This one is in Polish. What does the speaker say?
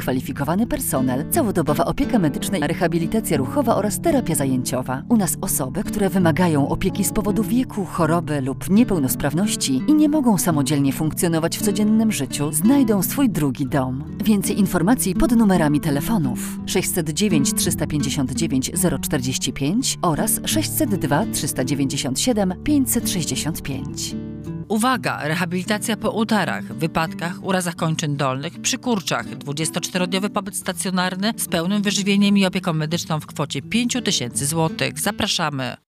wykwalifikowany personel, całodobowa opieka medyczna, rehabilitacja ruchowa oraz terapia zajęciowa. U nas osoby, które wymagają opieki z powodu wieku, choroby lub niepełnosprawności i nie mogą samodzielnie funkcjonować w codziennym życiu, znajdą swój drugi dom. Więcej informacji pod numerami telefonów 609 359 045 oraz 602 397 565. Uwaga! Rehabilitacja po udarach, wypadkach, urazach kończyn dolnych, przy kurczach. 24-dniowy pobyt stacjonarny z pełnym wyżywieniem i opieką medyczną w kwocie 5 000 złotych. Zapraszamy!